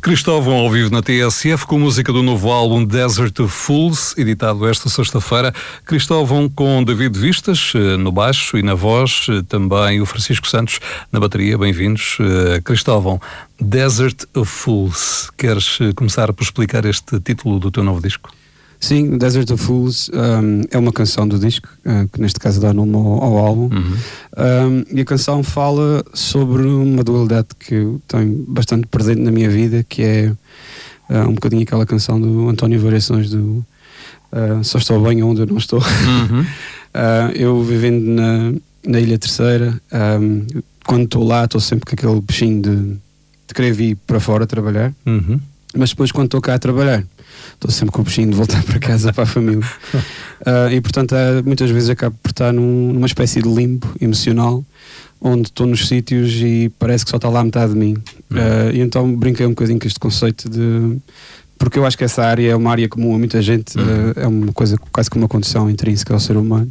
Cristóvão ao vivo na TSF com música do novo álbum Desert of Fools, editado esta sexta-feira. Cristóvão com David Vistas no baixo e na voz, também o Francisco Santos na bateria. Bem-vindos. Cristóvão, Desert of Fools. Queres começar por explicar este título do teu novo disco? Sim, Desert of Fools é uma canção do disco, que neste caso dá nome ao álbum. E a canção fala sobre uma dualidade que eu tenho bastante presente na minha vida, que é um bocadinho aquela canção do António Variações do Só Estou Bem Onde Eu Não Estou. Eu vivendo na Ilha Terceira, quando estou lá estou sempre com aquele bichinho de querer vir para fora trabalhar, mas depois quando estou cá a trabalhar estou sempre com o bichinho de voltar para casa, para a família. E portanto muitas vezes acabo por estar numa espécie de limbo emocional, onde estou nos sítios e parece que só está lá metade de mim. E então brinquei um bocadinho com este conceito porque eu acho que essa área é uma área comum a muita gente, é uma coisa quase como uma condição intrínseca ao ser humano.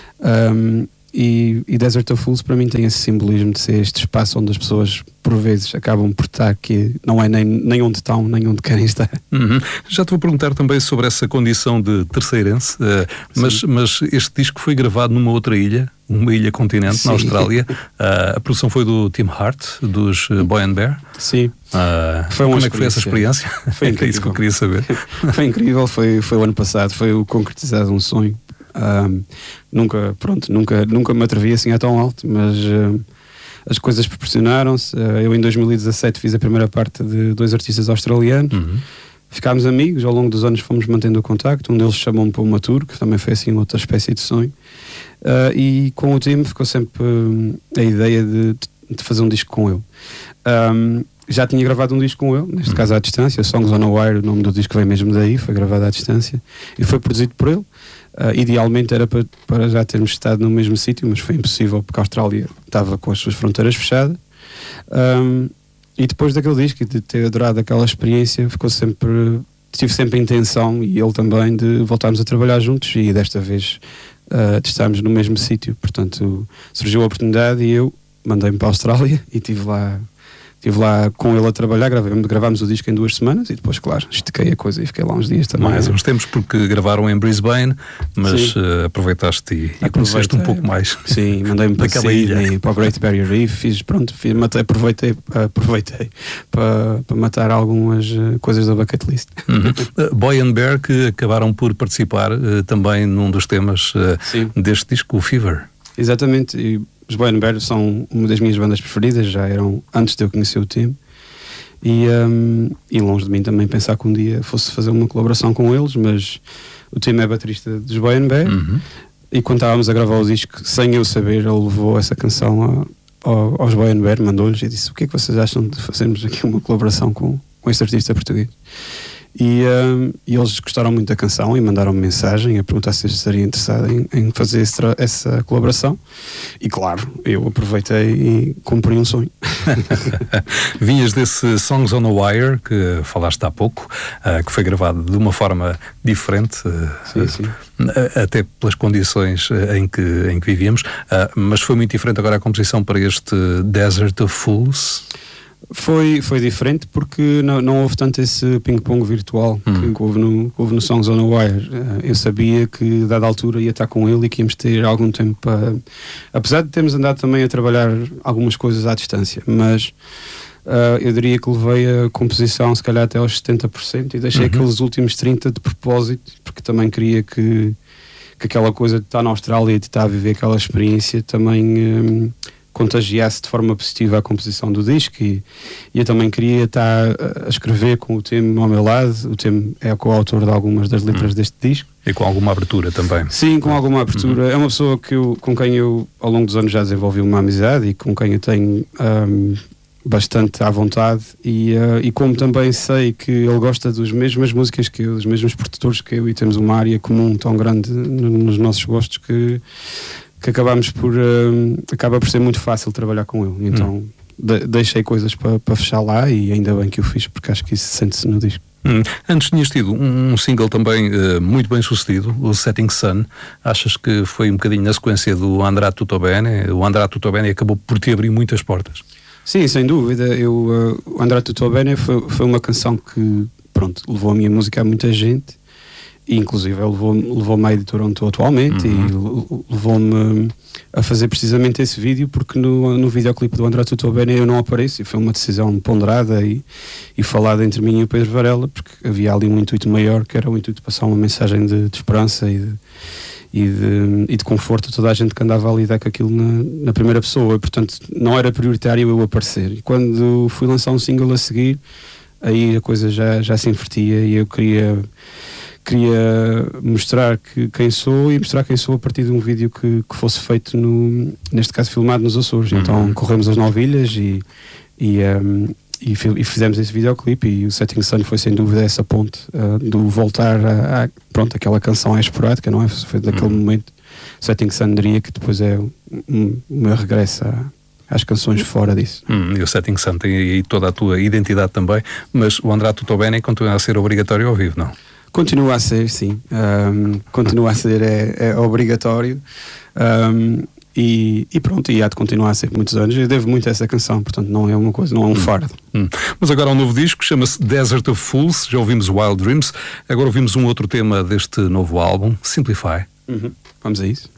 E Desert of Fools para mim tem esse simbolismo de ser este espaço onde as pessoas por vezes acabam por estar, que não é nem onde estão, nem onde querem estar. Já te vou perguntar também sobre essa condição de terceirense, mas este disco foi gravado numa outra ilha, uma ilha continente, na Austrália. A produção foi do Tim Hart, dos Boy and Bear. Sim. Como é que foi essa experiência? Foi incrível. É isso que eu queria saber. Foi incrível, foi o ano passado, foi o concretizado um sonho. Nunca me atrevi assim a tão alto, mas as coisas proporcionaram-se. Eu em 2017 fiz a primeira parte de 2 artistas australianos. Ficámos amigos, ao longo dos anos fomos mantendo o contacto. Um deles chamou-me para uma tour, que também foi assim outra espécie de sonho. E com o time ficou sempre a ideia de fazer um disco com ele. Já tinha gravado um disco com ele, neste caso à distância, Songs on a Wire, o nome do disco vem mesmo daí, foi gravado à distância e foi produzido por ele. Idealmente era para já termos estado no mesmo sítio, mas foi impossível porque a Austrália estava com as suas fronteiras fechadas. E depois daquele disco e de ter adorado aquela experiência, tive sempre a intenção, e ele também, de voltarmos a trabalhar juntos, e desta vez de estarmos no mesmo sítio. Portanto, surgiu a oportunidade e eu mandei-me para a Austrália e estive lá com ele a trabalhar. Gravámos o disco em 2 semanas e depois, claro, estiquei a coisa e fiquei lá uns dias também. Mais uns tempos, porque gravaram em Brisbane, mas aproveitaste e conheceste um pouco mais. Sim, mandei-me para aquela ilha, para o Great Barrier Reef, aproveitei para matar algumas coisas da bucket list. Boy and Bear, que acabaram por participar também num dos temas deste disco, o Fever. Exatamente, e os Boy and Bear são uma das minhas bandas preferidas, já eram antes de eu conhecer o time, e longe de mim também pensar que um dia fosse fazer uma colaboração com eles, mas o time é baterista dos Boy and Bear, e quando estávamos a gravar o disco, sem eu saber, ele levou essa canção aos Boy and Bear, mandou-lhes e disse: o que é que vocês acham de fazermos aqui uma colaboração com este artista português? E eles gostaram muito da canção e mandaram-me mensagem a perguntar se eu estaria interessado em fazer essa colaboração, e claro, eu aproveitei e cumpri um sonho. Vinhas desse Songs on a Wire que falaste há pouco, que foi gravado de uma forma diferente, sim. Até pelas condições em que vivíamos, mas foi muito diferente agora a composição para este Desert of Fools. Foi diferente porque não houve tanto esse ping-pong virtual que houve no Songs on a Wire. Eu sabia que, dada a altura, ia estar com ele e que íamos ter algum tempo para... Apesar de termos andado também a trabalhar algumas coisas à distância, mas eu diria que levei a composição se calhar até aos 70% e deixei aqueles últimos 30% de propósito, porque também queria que aquela coisa de estar na Austrália e de estar a viver aquela experiência também... contagiasse de forma positiva a composição do disco, e eu também queria estar a escrever com o Tim ao meu lado. O Tim é coautor de algumas das letras deste disco. E com alguma abertura também. Sim, com alguma abertura. É uma pessoa com quem eu ao longo dos anos já desenvolvi uma amizade e com quem eu tenho bastante à vontade, e como também sei que ele gosta das mesmas músicas que eu, dos mesmos produtores que eu, e temos uma área comum tão grande nos nossos gostos que acabamos acaba por ser muito fácil trabalhar com ele. Então deixei coisas para fechar lá, e ainda bem que o fiz, porque acho que isso sente-se no disco. Antes tinhas tido um single também muito bem sucedido, o Setting Sun. Achas que foi um bocandinho na sequência do Andrà Tutto Bene? O Andrà Tutto Bene acabou por te abrir muitas portas. Sim, sem dúvida. O Andrà Tutto Bene foi uma canção que, pronto, levou a minha música a muita gente, e inclusive levou-me à editora onde estou atualmente, e levou-me a fazer precisamente esse vídeo, porque no videoclipe do Andrà Tutto Bene eu não apareço, e foi uma decisão ponderada e falada entre mim e o Pedro Varela, porque havia ali um intuito maior, que era o intuito de passar uma mensagem de esperança e de conforto a toda a gente que andava a lidar com aquilo na primeira pessoa, e portanto não era prioritário eu aparecer. E quando fui lançar um single a seguir, aí a coisa já se invertia, e eu queria mostrar quem sou, e mostrar quem sou a partir de um vídeo que fosse feito, neste caso filmado nos Açores. Então corremos as 9 ilhas e fizemos esse videoclipe, e o Setting Sun foi sem dúvida essa ponte do voltar pronto, aquela canção é esporádica, não é? Foi daquele momento. Setting Sun diria que depois é o meu regresso às canções fora disso. E o Setting Sun tem aí toda a tua identidade também, mas o Andrà Tutto Bene continua a ser obrigatório ao vivo, não? Continua a ser, sim. Continua a ser, é obrigatório. E pronto, e há de continuar a ser por muitos anos. Eu devo muito a essa canção, portanto não é uma coisa, não é um fardo. Mas agora há um novo disco, chama-se Desert of Fools. Já ouvimos Wild Dreams, agora ouvimos um outro tema deste novo álbum, Simplify. Vamos a isso.